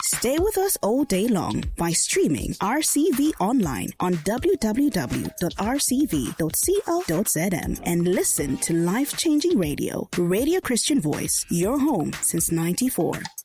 Stay with us all day long by streaming RCV online on www.rcv.co.zm and listen to life-changing radio, Radio Christian Voice, your home since '94.